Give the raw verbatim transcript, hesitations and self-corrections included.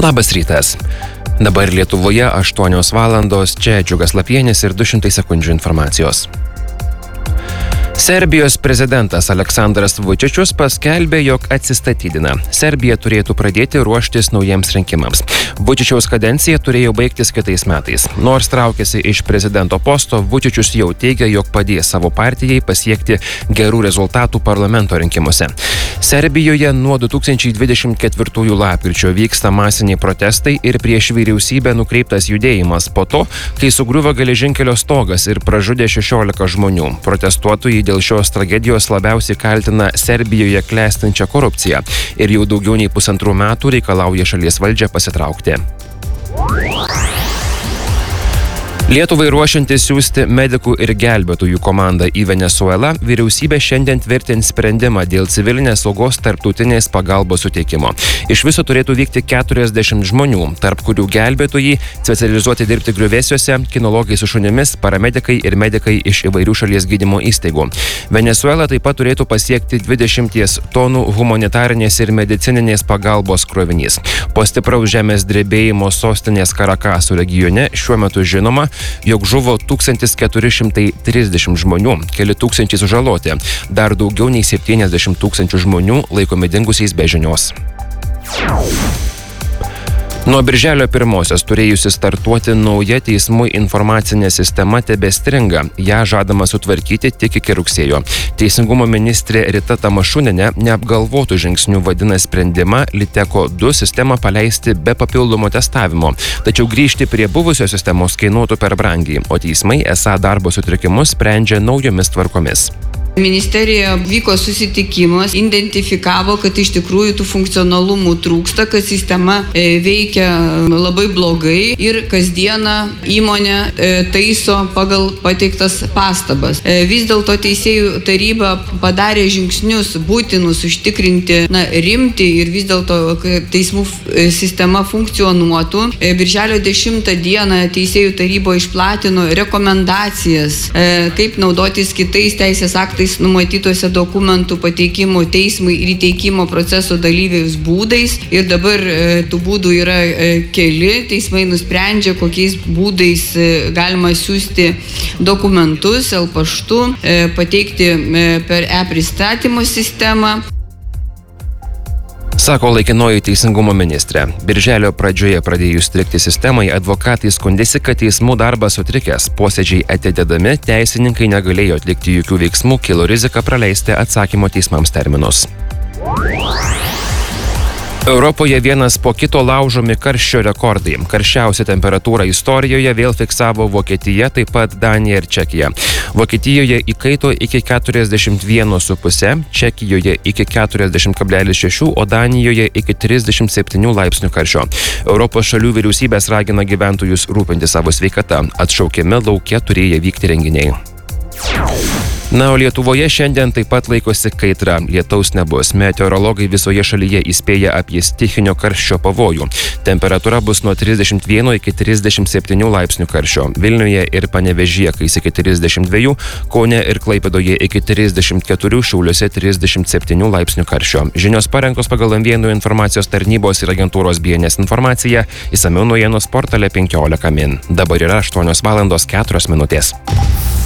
Labas rytas. Dabar Lietuvoje aštuonios valandos, čia Džiugas Lapienis ir du šimtai sekundžių informacijos. Serbijos prezidentas Aleksandras Vučičius paskelbė, jog atsistatydina. Serbija turėtų pradėti ruoštis naujiems rinkimams. Vučičiaus kadencija turėjo baigtis kitais metais. Nors traukėsi iš prezidento posto, Vučičius jau teigia, jog padės savo partijai pasiekti gerų rezultatų parlamento rinkimuose. Serbijoje nuo du tūkstančiai dvidešimt ketvirtųjų lapkričio vyksta masiniai protestai ir prieš vyriausybę nukreiptas judėjimas po to, kai sugriuvo geležinkelio stogas ir pražudė šešiolika žmonių. Protestuotojai dėl šios tragedijos labiausiai kaltina Serbijoje klestinčią korupciją ir jau daugiau nei pusantrų metų reikalauja šalies valdžią pasitraukti. Lietuvai ruošiantis siųsti medikų ir gelbėtojų komandą į Venesuelą, vyriausybė šiandien tvirtins sprendimą dėl civilinės saugos tarptautinės pagalbos suteikimo. Iš viso turėtų vykti keturiasdešimt žmonių, tarp kurių gelbėtojai, specializuoti dirbti griuvėsiuose, kinologai su šunimis, paramedikai ir medikai iš įvairių šalies gydymo įstaigų. Venesuela taip pat turėtų pasiekti dvidešimt tonų humanitarinės ir medicininės pagalbos krovinys. Po stipraus žemės drebėjimo sostinės Karakaso regione šiuo metu žinoma, jog žuvo tūkstantis keturi šimtai trisdešimt žmonių, keli tūkstančiai sužaloti, dar daugiau nei septyniasdešimt tūkstančių žmonių laikomi dingusiais be žinios. Nuo birželio pirmosios turėjusi startuoti nauja teismų informacinė sistema tebestringa. Ja žadama sutvarkyti tik iki rugsėjo. Teisingumo ministrė Rita Tamašunienė neapgalvotų žingsnių vadina sprendimą Liteko du sistemą paleisti be papildomo testavimo. Tačiau grįžti prie buvusios sistemos kainuotų per brangiai, o teismai esą darbo sutrikimus sprendžia naujomis tvarkomis. Ministerija vyko susitikimas, identifikavo, kad iš tikrųjų tų funkcionalumų trūksta, kad sistema veikia labai blogai ir kasdieną įmonė taiso pagal pateiktas pastabas. Vis dėlto teisėjų taryba padarė žingsnius būtinus užtikrinti na, rimtį ir vis dėlto teismų sistema funkcionuotų. Birželio dešimtą dieną teisėjų taryba išplatino rekomendacijas, kaip naudotis kitais teisės aktais numatytose dokumentų pateikimo teismui ir įteikimo proceso dalyviais būdais. Ir dabar e, tų būdų yra e, keli. Teismai nusprendžia, kokiais būdais e, galima siųsti dokumentus, el paštu, e, pateikti e, per e-pristatymo sistemą. Sako laikinoji teisingumo ministrė. Birželio pradžioje pradėjus strigti sistemai, advokatai skundėsi, kad teismų darbas sutrikęs, posėdžiai atidedami, teisininkai negalėjo atlikti jokių veiksmų, kilo rizika praleisti atsakymo teismams terminus. Europoje vienas po kito laužomi karščio rekordai. Karščiausią temperatūrą istorijoje vėl fiksavo Vokietija, taip pat Danija ir Čekija. Vokietijoje įkaito iki keturiasdešimt vienas su puse, Čekijoje iki keturiasdešimt kablelis šeši, o Danijoje iki trisdešimt septyni laipsnių karščio. Europos šalių vyriausybės ragina gyventojus rūpinti savo sveikatą. Atšaukiami lauke turėję vykti renginiai. Na, o Lietuvoje šiandien taip pat laikosi kaitra, lietaus nebus. Meteorologai visoje šalyje įspėja apie stichinio karščio pavojų. Temperatūra bus nuo trisdešimt vieno iki trisdešimt septynių laipsnių karščio. Vilniuje ir Panevėžyje kais iki trisdešimt dviejų, Kaune ir Klaipėdoje iki trisdešimt keturių, Šiauliuose trisdešimt septynių laipsnių karščio. Žinios parengtos pagal M vienas informacijos tarnybos ir agentūros B N S informaciją, išsamiau naujienos portale penkiolika min. Dabar yra aštuonios valandos keturios minutės.